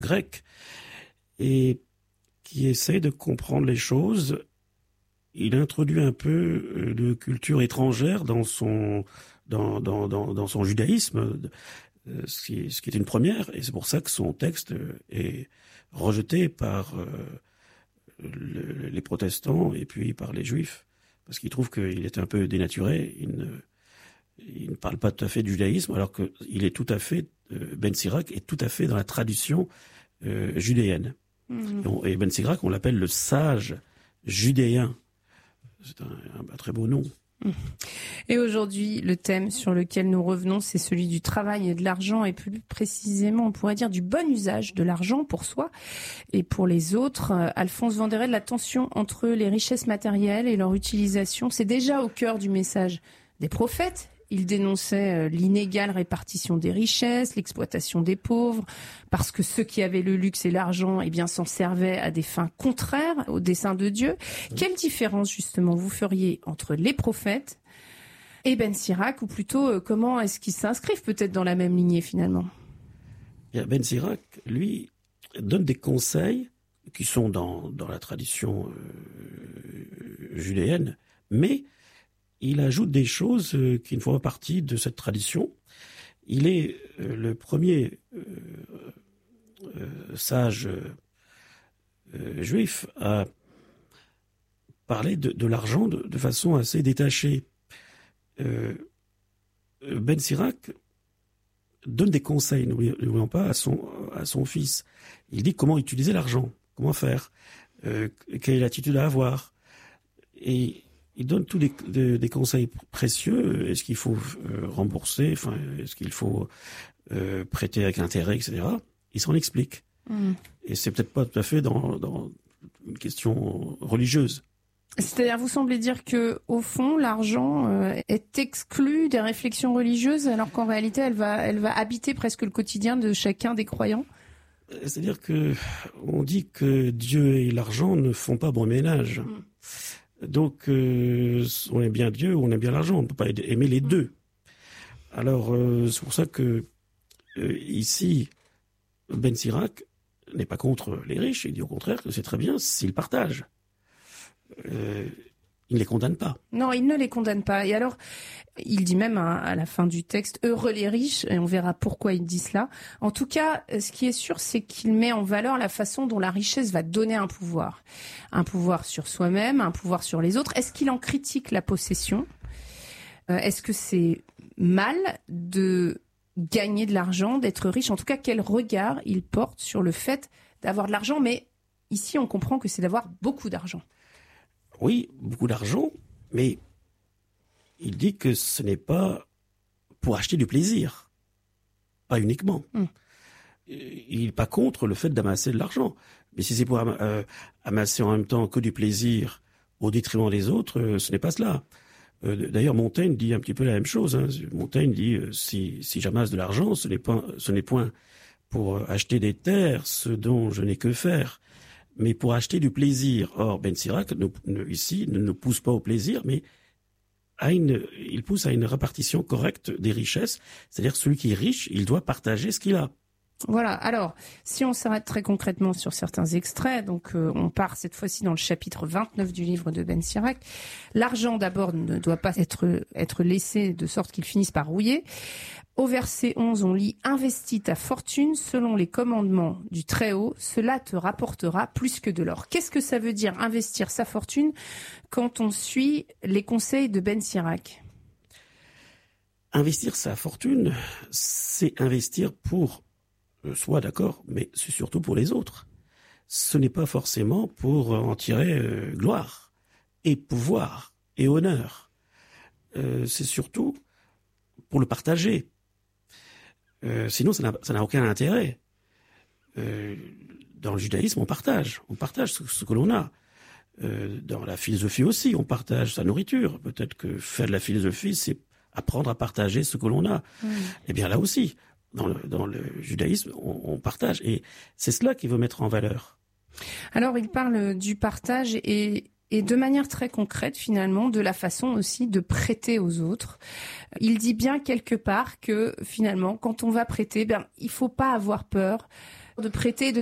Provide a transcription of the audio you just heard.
grec, et qui essaie de comprendre les choses. Il introduit un peu de culture étrangère dans son judaïsme, ce qui est une première, et c'est pour ça que son texte est rejeté par les protestants et puis par les juifs, parce qu'ils trouvent qu'il est un peu dénaturé. Il ne parle pas tout à fait du judaïsme, alors qu'il est tout à fait, Ben Sirac est tout à fait dans la tradition judéenne. Et Ben Sirac, on l'appelle le sage judéen. C'est un très beau nom. Et aujourd'hui, le thème sur lequel nous revenons, c'est celui du travail et de l'argent, et plus précisément, on pourrait dire du bon usage de l'argent pour soi et pour les autres. Alphonse Vanderel, la tension entre les richesses matérielles et leur utilisation, c'est déjà au cœur du message des prophètes. Il dénonçait l'inégale répartition des richesses, l'exploitation des pauvres, parce que ceux qui avaient le luxe et l'argent, s'en servaient à des fins contraires au dessein de Dieu. Quelle différence, justement, vous feriez entre les prophètes et Ben Sirac, ou plutôt, comment est-ce qu'ils s'inscrivent peut-être dans la même lignée, finalement? Ben Sirac, lui, donne des conseils qui sont dans la tradition judéenne, mais il ajoute des choses qui ne font pas partie de cette tradition. Il est le premier sage juif à parler de l'argent de façon assez détachée. Ben Sirac donne des conseils, n'oublions pas, à son fils. Il dit comment utiliser l'argent, comment faire, quelle est l'attitude à avoir. Et il donne tous des conseils précieux. Est-ce qu'il faut rembourser, est-ce qu'il faut prêter avec intérêt, etc. Il s'en explique. Et c'est peut-être pas tout à fait dans une question religieuse. C'est-à-dire, vous semblez dire que, au fond, l'argent est exclu des réflexions religieuses, alors qu'en réalité, elle va habiter presque le quotidien de chacun des croyants. C'est-à-dire que on dit que Dieu et l'argent ne font pas bon ménage. Donc, on aime bien Dieu ou on aime bien l'argent. On ne peut pas aimer les deux. Alors, c'est pour ça que ici, Ben Sirac n'est pas contre les riches. Il dit au contraire que c'est très bien s'ils partagent. Il ne les condamne pas. Non, il ne les condamne pas. Et alors, il dit même à la fin du texte « Heureux les riches », et on verra pourquoi il dit cela. En tout cas, ce qui est sûr, c'est qu'il met en valeur la façon dont la richesse va donner un pouvoir. Un pouvoir sur soi-même, un pouvoir sur les autres. Est-ce qu'il en critique la possession ? Est-ce que c'est mal de gagner de l'argent, d'être riche ? En tout cas, quel regard il porte sur le fait d'avoir de l'argent ? Mais ici, on comprend que c'est d'avoir beaucoup d'argent. Oui, beaucoup d'argent, mais il dit que ce n'est pas pour acheter du plaisir, pas uniquement. Il n'est pas contre le fait d'amasser de l'argent, mais si c'est pour amasser en même temps que du plaisir au détriment des autres, ce n'est pas cela. D'ailleurs, Montaigne dit un petit peu la même chose. Montaigne dit si j'amasse de l'argent, ce n'est point pour acheter des terres, ce dont je n'ai que faire, mais pour acheter du plaisir. Or, Ben Sirac, ici, ne nous pousse pas au plaisir, mais il pousse à une répartition correcte des richesses. C'est-à-dire que celui qui est riche, il doit partager ce qu'il a. Voilà. Alors, si on s'arrête très concrètement sur certains extraits, donc on part cette fois-ci dans le chapitre 29 du livre de Ben Sirac. L'argent, d'abord, ne doit pas être laissé de sorte qu'il finisse par rouiller. Au verset 11, on lit « Investis ta fortune selon les commandements du Très-Haut, cela te rapportera plus que de l'or. » Qu'est-ce que ça veut dire investir sa fortune quand on suit les conseils de Ben Sirac ? Investir sa fortune, c'est investir pour soi, d'accord, mais c'est surtout pour les autres. Ce n'est pas forcément pour en tirer gloire et pouvoir et honneur. C'est surtout pour le partager. Sinon, ça n'a aucun intérêt. Dans le judaïsme, on partage ce que l'on a. Dans la philosophie aussi, on partage sa nourriture. Peut-être que faire de la philosophie, c'est apprendre à partager ce que l'on a. Eh bien là aussi, dans le judaïsme, on partage. Et c'est cela qu'il veut mettre en valeur. Alors, il parle du partage et de manière très concrète, finalement, de la façon aussi de prêter aux autres. Il dit bien quelque part que, finalement, quand on va prêter, il faut pas avoir peur de prêter, de